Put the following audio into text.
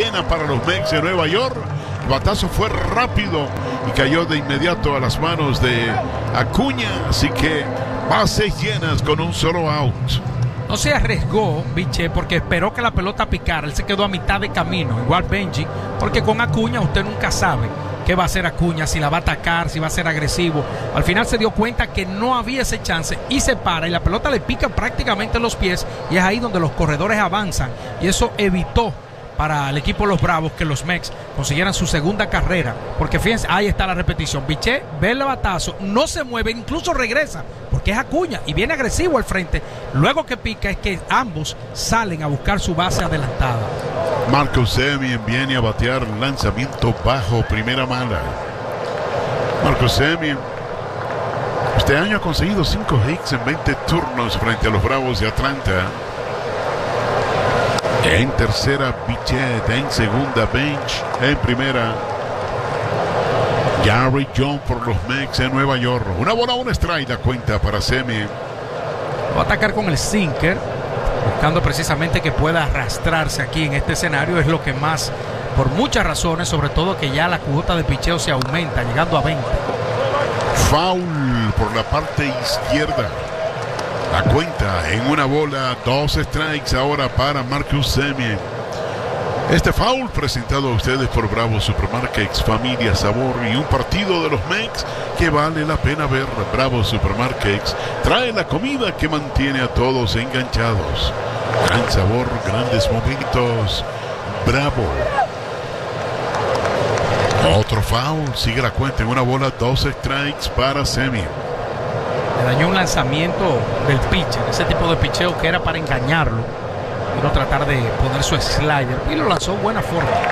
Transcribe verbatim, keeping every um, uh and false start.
llena para los Mets de Nueva York. El batazo fue rápido y cayó de inmediato a las manos de Acuña, así que bases llenas con un solo out. No se arriesgó Bichette porque esperó que la pelota picara. Él se quedó a mitad de camino, igual Benji, porque con Acuña usted nunca sabe qué va a hacer Acuña, si la va a atacar, si va a ser agresivo. Al final se dio cuenta que no había ese chance y se para y la pelota le pica prácticamente en los pies y es ahí donde los corredores avanzan y eso evitó para el equipo de los Bravos que los Mets consiguieran su segunda carrera, porque fíjense, ahí está la repetición. Bichette ve el batazo, no se mueve, incluso regresa, porque es Acuña y viene agresivo al frente. Luego que pica es que ambos salen a buscar su base adelantada. Marcus Semien viene a batear lanzamiento bajo, primera mala. Marcus Semien este año ha conseguido cinco hits en veinte turnos frente a los Bravos de Atlanta. En tercera, Bichette. En segunda, Bench. En primera, Gary Jones por los Mets de Nueva York. Una bola, un strike, la cuenta para Semien. Va a atacar con el sinker, buscando precisamente que pueda arrastrarse aquí en este escenario. Es lo que más, por muchas razones, sobre todo que ya la cuota de picheo se aumenta, llegando a veinte. Foul por la parte izquierda. La cuenta en una bola, dos strikes ahora para Marcus Semien. Este foul presentado a ustedes por Bravo Supermarkets, familia, sabor y un partido de los Mets que vale la pena ver. Bravo Supermarkets trae la comida que mantiene a todos enganchados. Gran sabor, grandes momentos. Bravo. Otro foul, sigue la cuenta en una bola, dos strikes para Semien. Le dañó un lanzamiento del pitcher, ese tipo de picheo que era para engañarlo y no tratar de poner su slider, y lo lanzó en buena forma.